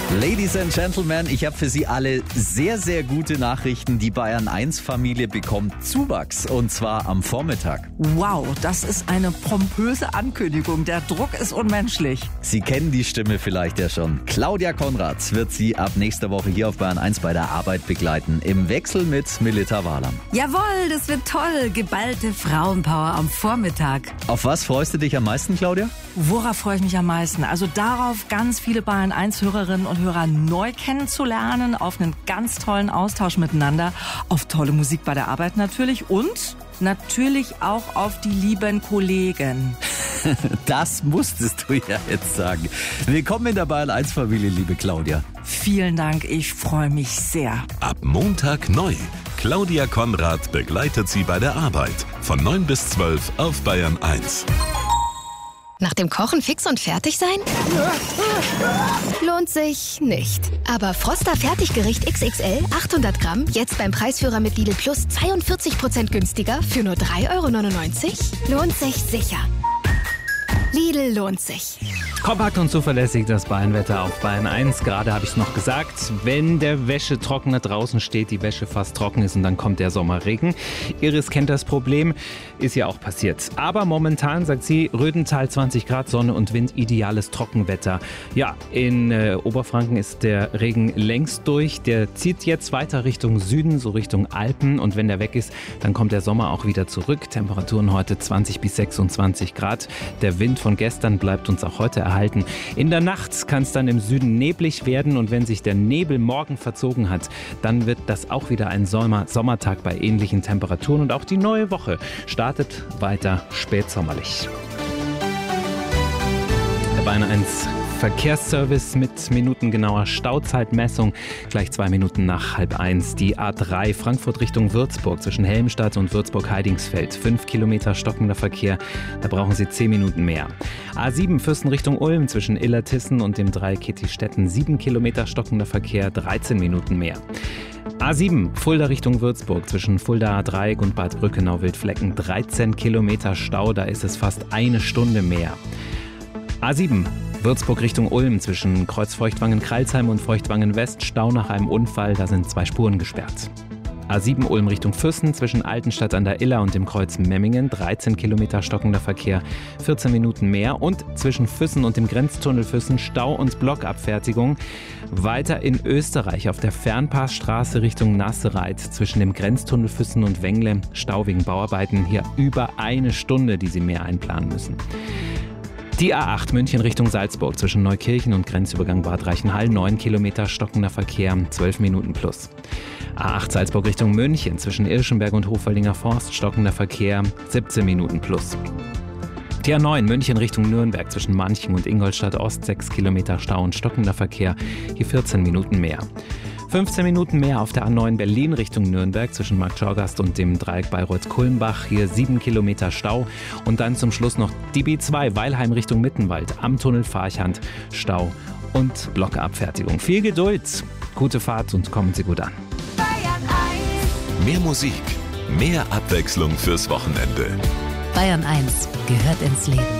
Ladies and Gentlemen, ich habe für Sie alle sehr, sehr gute Nachrichten. Die Bayern-1-Familie bekommt Zuwachs und zwar am Vormittag. Wow, das ist eine pompöse Ankündigung. Der Druck ist unmenschlich. Sie kennen die Stimme vielleicht ja schon. Claudia Konrad wird Sie ab nächster Woche hier auf Bayern-1 bei der Arbeit begleiten. Im Wechsel mit Melita Wahlam. Jawohl, das wird toll. Geballte Frauenpower am Vormittag. Auf was freust du dich am meisten, Claudia? Worauf freue ich mich am meisten? Also darauf, ganz viele Bayern-1-Hörerinnen und Hörer neu kennenzulernen, auf einen ganz tollen Austausch miteinander, auf tolle Musik bei der Arbeit natürlich und natürlich auch auf die lieben Kollegen. Das musstest du ja jetzt sagen. Willkommen in der Bayern-1-Familie, liebe Claudia. Vielen Dank, ich freue mich sehr. Ab Montag neu. Claudia Konrad begleitet Sie bei der Arbeit. Von 9 bis 12 auf Bayern 1. Nach dem Kochen fix und fertig sein? Lohnt sich nicht. Aber Froster Fertiggericht XXL 800 Gramm jetzt beim Preisführer mit Lidl Plus 42% günstiger für nur 3,99 €? Lohnt sich sicher. Lidl lohnt sich. Kompakt und zuverlässig das Bayernwetter auf Bayern 1. Gerade habe ich es noch gesagt, wenn der Wäschetrockner draußen steht, die Wäsche fast trocken ist und dann kommt der Sommerregen. Iris kennt das Problem, ist ja auch passiert. Aber momentan, sagt sie, Rödental 20 Grad, Sonne und Wind, ideales Trockenwetter. Ja, in Oberfranken ist der Regen längst durch. Der zieht jetzt weiter Richtung Süden, so Richtung Alpen. Und wenn der weg ist, dann kommt der Sommer auch wieder zurück. Temperaturen heute 20 bis 26 Grad. Der Wind von gestern bleibt uns auch heute erhalten. In der Nacht kann es dann im Süden neblig werden und wenn sich der Nebel morgen verzogen hat, dann wird das auch wieder ein Sommertag bei ähnlichen Temperaturen und auch die neue Woche startet weiter spätsommerlich. Der Bayern 1 Verkehrsservice mit minutengenauer Stauzeitmessung. Gleich 2 Minuten nach 12:30. Die A3 Frankfurt Richtung Würzburg zwischen Helmstadt und Würzburg-Heidingsfeld. 5 Kilometer stockender Verkehr. Da brauchen Sie 10 Minuten mehr. A7 Fürsten Richtung Ulm zwischen Illertissen und dem Dreieck Kittistetten. 7 Kilometer stockender Verkehr. 13 Minuten mehr. A7 Fulda Richtung Würzburg zwischen Fulda Dreieck und Bad Brückenau-Wildflecken. 13 Kilometer Stau. Da ist es fast eine Stunde mehr. A7 Würzburg Richtung Ulm zwischen Kreuz-Feuchtwangen-Kralsheim und Feuchtwangen-West. Stau nach einem Unfall, da sind 2 Spuren gesperrt. A7 Ulm Richtung Füssen zwischen Altenstadt an der Iller und dem Kreuz Memmingen. 13 Kilometer stockender Verkehr, 14 Minuten mehr. Und zwischen Füssen und dem Grenztunnel Füssen Stau und Blockabfertigung. Weiter in Österreich auf der Fernpassstraße Richtung Nassereit zwischen dem Grenztunnel Füssen und Wengle. Stau wegen Bauarbeiten. Hier über eine Stunde, die Sie mehr einplanen müssen. Die A8 München Richtung Salzburg zwischen Neukirchen und Grenzübergang Bad Reichenhall. 9 Kilometer stockender Verkehr, 12 Minuten plus. A8 Salzburg Richtung München zwischen Irschenberg und Hofwaldinger Forst. Stockender Verkehr, 17 Minuten plus. Die A9 München Richtung Nürnberg zwischen Manching und Ingolstadt Ost. 6 Kilometer Stau und stockender Verkehr, hier 14 Minuten mehr. 15 Minuten mehr auf der A9 Berlin Richtung Nürnberg zwischen Marktschorgast und dem Dreieck Bayreuth-Kulmbach. Hier 7 Kilometer Stau. Und dann zum Schluss noch die B2 Weilheim Richtung Mittenwald am Tunnel Farchand. Stau und Blockabfertigung. Viel Geduld, gute Fahrt und kommen Sie gut an. Bayern 1. Mehr Musik, mehr Abwechslung fürs Wochenende. Bayern 1 gehört ins Leben.